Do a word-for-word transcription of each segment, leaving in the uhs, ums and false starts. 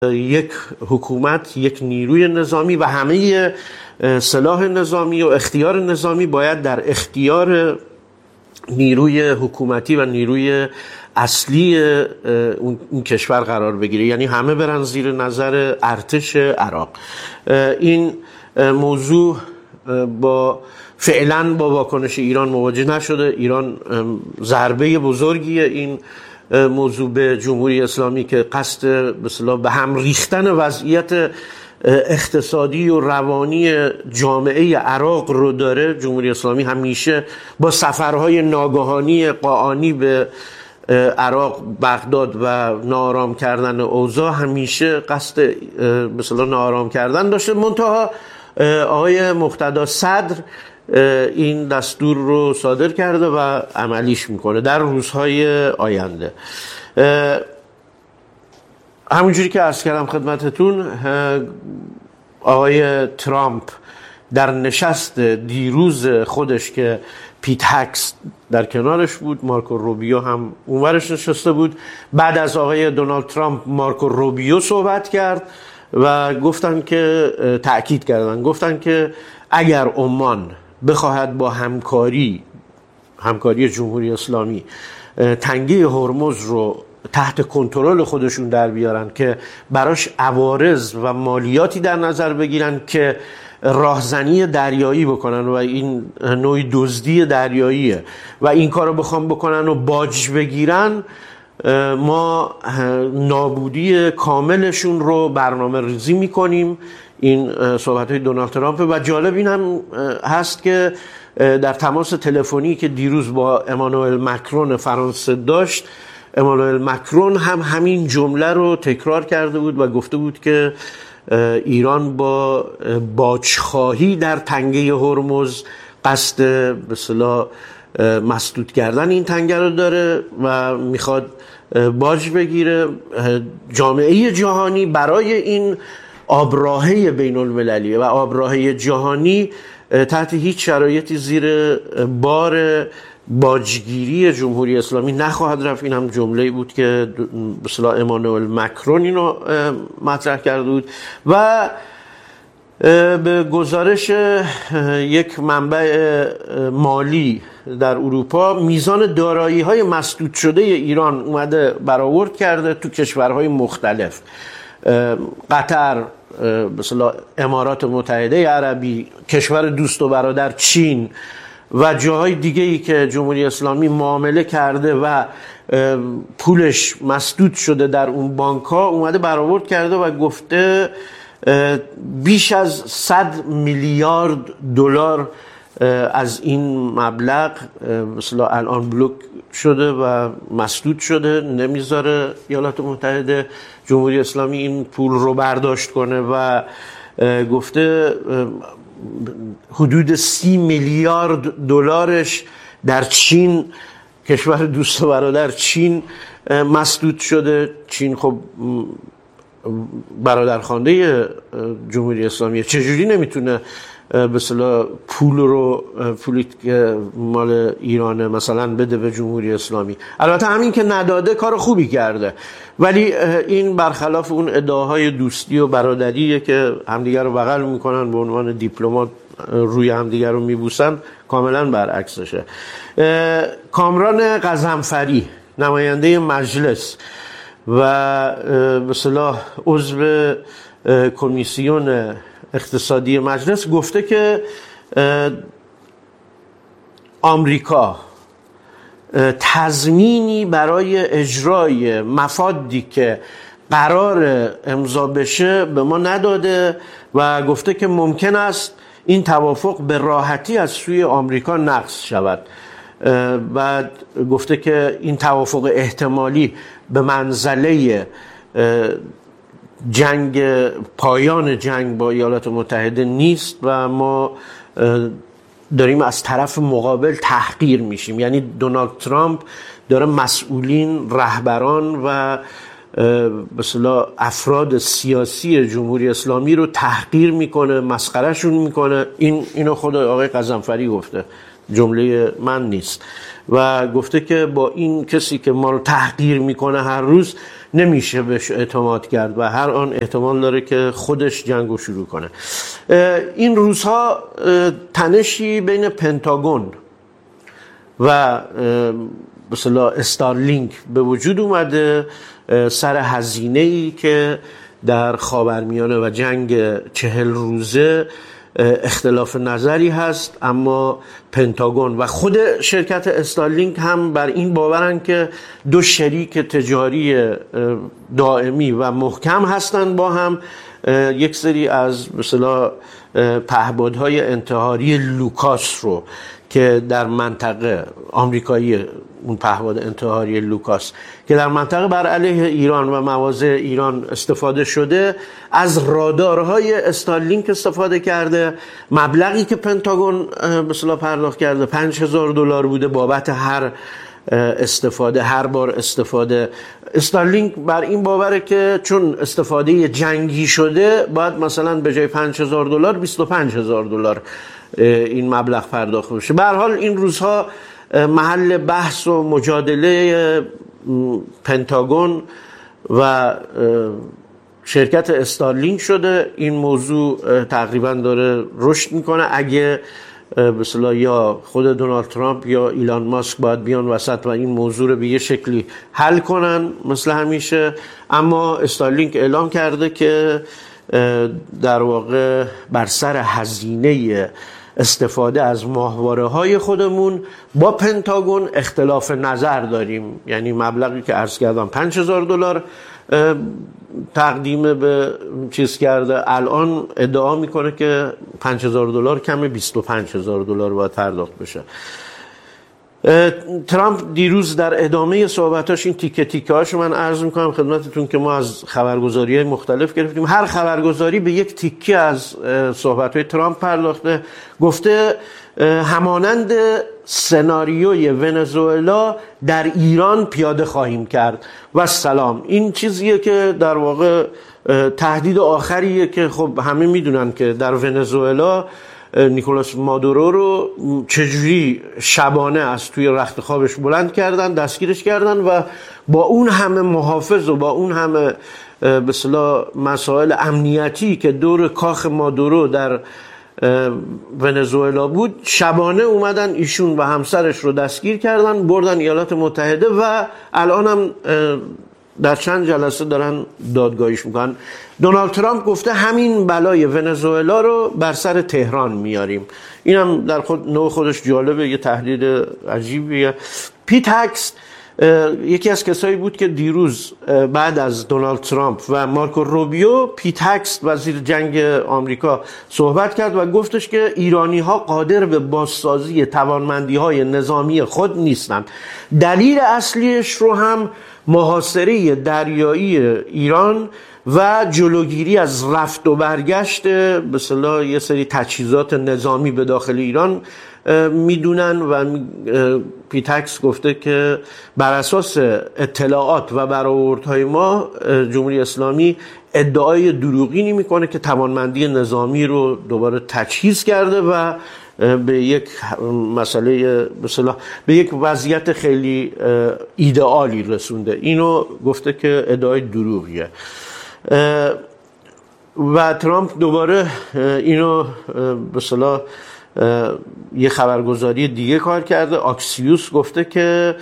یک حکومت، یک نیروی نظامی و همه سلاح نظامی و اختیار نظامی باید در اختیار نیروی حکومتی و نیروی اصلی اون کشور قرار بگیره، یعنی همه برن زیر نظر ارتش عراق. این موضوع با فعلا با واکنش ایران مواجه نشده. ایران ضربه بزرگی این موضوع به جمهوری اسلامی که قصد به اصطلاح به هم ریختن وضعیت اقتصادی و روانی جامعه عراق رو داره. جمهوری اسلامی همیشه با سفرهای ناگهانی قاآنی به عراق، بغداد و ناآرام کردن اوضاع همیشه قصد مثلا ناآرام کردن داشته. منتها آقای مقتدا صدر این دستور رو صادر کرده و عملیش میکنه در روزهای آینده. همونجوری که عرض کردم خدمتتون، آقای ترامپ در نشست دیروز خودش که پیت هکس در کنارش بود، مارکو روبیو هم اونورش نشسته بود، بعد از آقای دونالد ترامپ مارکو روبیو صحبت کرد و گفتن که تأکید کردن گفتن که اگر عمان بخواهد با همکاری همکاری جمهوری اسلامی تنگه هرمز رو تحت کنترل خودشون در بیارن که براش عوارض و مالیاتی در نظر بگیرن که راهزنی دریایی بکنن و این نوعی دزدی دریاییه و این کارو بخوام بکنن و باج بگیرن، ما نابودی کاملشون رو برنامه ریزی میکنیم. این صحبت های دونالد ترامپ. و جالب این هم هست که در تماس تلفنی که دیروز با امانوئل مکرون فرانسه داشت، امانوئل مکرون هم همین جمله رو تکرار کرده بود و گفته بود که ایران با باجخواهی در تنگه هرمز قصد به اصطلاح مسدود کردن این تنگه رو داره و میخواد باج بگیره. جامعه جهانی برای این آبراهه بین المللی و آبراهه جهانی تحت هیچ شرایطی زیر بار باجگیری جمهوری اسلامی نخواهد رفت. این هم جمله‌ای بود که به اصطلاح امانوئل مکرون اینو مطرح کرده بود. و به گزارش یک منبع مالی در اروپا، میزان دارایی‌های مسدود شده ایران اومده برآورد کرده تو کشورهای مختلف: قطر، مثلا امارات متحده عربی، کشور دوست و برادر چین و جاهای دیگه‌ای که جمهوری اسلامی معامله کرده و پولش مسدود شده در اون بانک‌ها، اومده برآورد کرده و گفته بیش از صد میلیارد دلار از این مبلغ مثلا الان بلوک شده و مسدود شده، نمیذاره ایالات متحده جمهوری اسلامی این پول رو برداشت کنه و گفته حدود سی میلیارد دلارش در چین، کشور دوست و برادر چین، مسدود شده. چین خب برادرخوانده جمهوری اسلامی، چجوری نمیتونه به اصطلاح پول رو پولی که مال ایرانه مثلا بده به جمهوری اسلامی؟ البته همین که نداده کار خوبی کرده، ولی این برخلاف اون ادعاهای دوستی و برادریه که همدیگر رو بغل میکنن به عنوان دیپلمات روی همدیگر رو میبوسن، کاملا برعکسشه. کامران غضنفری، نماینده مجلس و به اصطلاح عضو کمیسیون اقتصادی مجلس، گفته که آمریکا تضمینی برای اجرای مفادی که قرار امضا بشه به ما نداده و گفته که ممکن است این توافق به راحتی از سوی آمریکا نقض شود. بعد گفته که این توافق احتمالی به منزله جنگ، پایان جنگ با ایالات متحده نیست و ما داریم از طرف مقابل تحقیر میشیم. یعنی دونالد ترامپ داره مسئولین، رهبران و به اصطلاح افراد سیاسی جمهوری اسلامی رو تحقیر میکنه، مسخرهشون میکنه. این اینو خود آقای غضنفری گفته، جمله من نیست. و گفته که با این کسی که ما رو تحقیر میکنه هر روز، نمیشه بهش اعتماد کرد و هر آن احتمال داره که خودش جنگو شروع کنه. این روزها تنشی بین پنتاگون و به اصطلاح استارلینک به وجود اومده سر هزینه‌ای که در خاورمیانه و جنگ چهل روزه اختلاف نظری هست، اما پنتاگون و خود شرکت استارلینک هم بر این باورن که دو شریک تجاری دائمی و محکم هستن با هم یک سری از به اصطلاح پهپادهای انتحاری لوکاس رو که در منطقه آمریکایی، اون پهپاد انتحاری لوکاس که در منطقه بر علیه ایران و مواضع ایران استفاده شده، از رادارهای استارلینک استفاده کرده. مبلغی که پنتاگون به اصطلاح پرداخت کرده پنج هزار دلار بوده بابت هر استفاده، هر بار استفاده. استارلینک بر این باوره که چون استفاده جنگی شده باید مثلا به جای پنج هزار دلار بیست و پنج هزار دلار این مبلغ پرداخت بشه. به هر حال این روزها محل بحث و مجادله پنتاگون و شرکت استارلینک شده. این موضوع تقریبا داره رشد میکنه. اگه به اصطلاح یا خود دونالد ترامپ یا ایلان ماسک باید بیان وسط و این موضوع رو به یه شکلی حل کنن مثل همیشه، اما استارلینک اعلام کرده که در واقع بر سر هزینه استفاده از ماهواره‌های خودمون با پنتاگون اختلاف نظر داریم. یعنی مبلغی که عرض کردم پنج هزار دلار تقدیم به چیز کرده، الان ادعا میکنه که پنج هزار دلار کمه، بیست و پنج هزار دلار باید پرداخت بشه. ترامپ دیروز در ادامه صحبتاش این تیکه تیکه هاشو من عرض میکنم خدمتتون که ما از خبرگزاری های مختلف گرفتیم. هر خبرگزاری به یک تیکه از صحبت های ترامپ پرداخته. گفته همانند سناریوی ونزوئلا در ایران پیاده خواهیم کرد و سلام. این چیزیه که در واقع تهدید آخریه که خب همه میدونن که در ونزوئلا نیکولاس مادورو رو چجوری شبانه از توی رخت خوابش بلند کردن، دستگیرش کردن و با اون همه محافظ و با اون همه به اصطلاح مسائل امنیتی که دور کاخ مادورو در ونزوئلا بود، شبانه اومدن ایشون و همسرش رو دستگیر کردن، بردن ایالات متحده و الان هم در چند جلسه دارن دادگاهیش میکنن. دونالد ترامپ گفته همین بلای ونزوئلا رو بر سر تهران میاریم. اینم در خود نوع خودش جالبه، یه تحلیل عجیبیه. پیت هکس یکی از کسایی بود که دیروز بعد از دونالد ترامپ و مارکو روبیو، پیت هکس وزیر جنگ آمریکا صحبت کرد و گفتش که ایرانی ها قادر به بازسازی توانمندی های نظامی خود نیستند. دلیل اصلیش رو هم محاصره دریایی ایران و جلوگیری از رفت و برگشت به اصطلاح یه سری تجهیزات نظامی به داخل ایران میدونن و پیت هکس گفته که بر اساس اطلاعات و برآوردهای ما جمهوری اسلامی ادعای دروغینی میکنه که توانمندی نظامی رو دوباره تجهیز کرده و به یک مسئله مثلا به یک وضعیت خیلی ایدئالی رسونده. اینو گفته که ادعای دروغیه و ترامپ دوباره اینو به اصطلاح یه خبرگزاری دیگه کار کرده. آکسیوس گفته که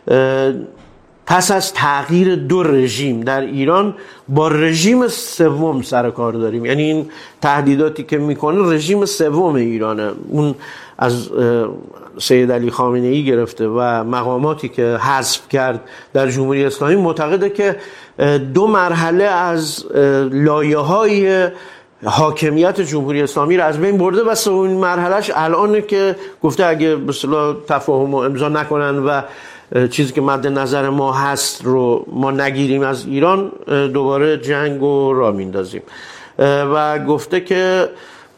پس از تغییر دو رژیم در ایران با رژیم سوم سر کار داریم. یعنی این تهدیداتی که میکنه رژیم سوم ایرانه، اون از سید علی خامنه ای گرفته و مقاماتی که حذف کرد در جمهوری اسلامی معتقده که دو مرحله از لایه‌های حاکمیت جمهوری اسلامی رو از بین برده و سومین مرحلهش الانه که گفته اگه به اصطلاح تفاهم و امضا نکنن و چیزی که مد نظر ما هست رو ما نگیریم از ایران، دوباره جنگ رو راه میندازیم. و گفته که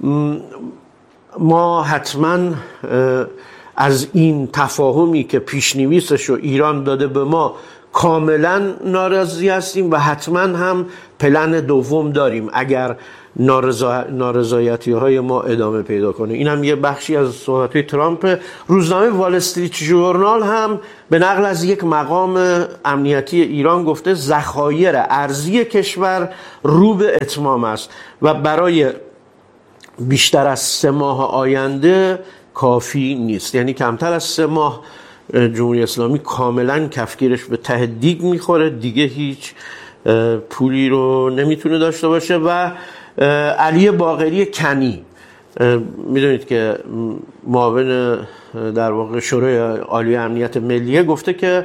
ما حتما از این تفاهمی که پیشنویسش رو ایران داده به ما کاملا ناراضی هستیم و حتما هم پلن دوم داریم اگر نارضا... نارضایتی های ما ادامه پیدا کنه. این هم یه بخشی از صحبت های ترامپ. روزنامه وال استریت ژورنال هم به نقل از یک مقام امنیتی ایران گفته ذخایر ارزی کشور رو به اتمام است و برای بیشتر از سه ماه آینده کافی نیست. یعنی کمتر از سه ماه جمهوری اسلامی کاملا کفگیرش به ته دیگ میخوره، دیگه هیچ پولی رو نمیتونه داشته باشه. و علی باقری کنی، میدونید که معاون در واقع شورای عالی امنیت ملیه، گفته که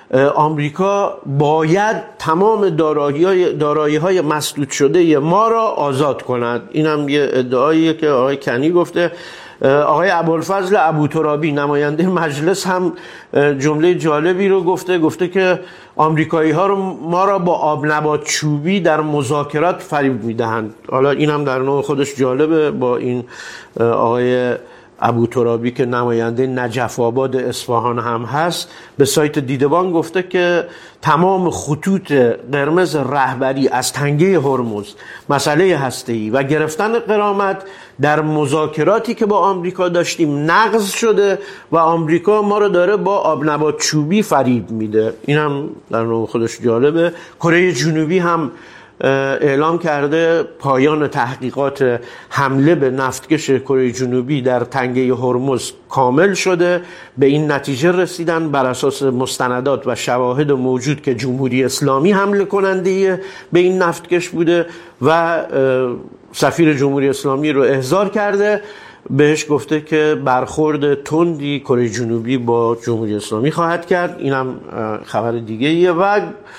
آمریکا باید تمام دارایی‌های دارایی‌های مسدود شده ما را آزاد کند. این هم یه ادعاییه که آقای کنی گفته. آقای ابوالفضل ابوترابی نماینده مجلس هم جمله جالبی رو گفته گفته که آمریکایی ها رو ما را با آب نبات چوبی در مذاکرات فریب میدهند. حالا این هم در نوع خودش جالبه. با این آقای ابوترابی که نماینده نجف آباد اصفهان هم هست، به سایت دیدبان گفته که تمام خطوط قرمز رهبری از تنگه هرمز، مسئله هسته‌ای و گرفتن غرامت در مذاکراتی که با آمریکا داشتیم نقض شده و آمریکا ما رو داره با آب نبات چوبی فریب میده. این هم در نوع خودش جالبه. کره جنوبی هم اعلام کرده پایان تحقیقات حمله به نفتکش کره جنوبی در تنگه هرمز کامل شده. به این نتیجه رسیدن بر اساس مستندات و شواهد موجود که جمهوری اسلامی حمله کننده به این نفتکش بوده و سفیر جمهوری اسلامی رو احضار کرده. بهش گفته که برخورد تندی کره جنوبی با جمهوری اسلامی خواهد کرد. اینم خبر دیگه ایه. و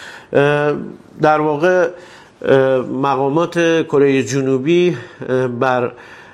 در واقع مقامات کره جنوبی بر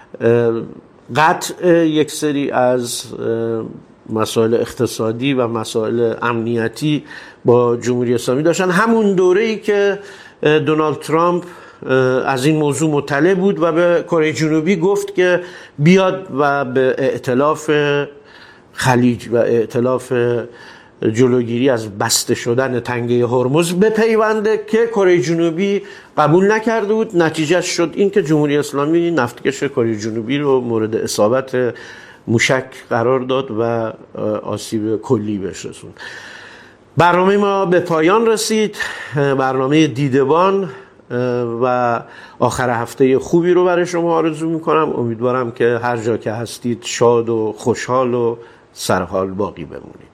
قطع یک سری از مسائل اقتصادی و مسائل امنیتی با جمهوری اسلامی داشتن. همون دوره‌ای که دونالد ترامپ از این موضوع مطلع بود و به کره جنوبی گفت که بیاد و به ائتلاف خلیج و ائتلاف جلوگیری از بسته شدن تنگه هرمز بپیونده که کره جنوبی قبول نکرده بود. نتیجه شد این که جمهوری اسلامی نفتکش کره جنوبی رو مورد اصابت موشک قرار داد و آسیب کلی بهش رسوند. برنامه ما به پایان رسید. برنامه دیدبان و آخر هفته خوبی رو برای شما آرزو میکنم. امیدوارم که هر جا که هستید شاد و خوشحال و سرحال باقی بمونید.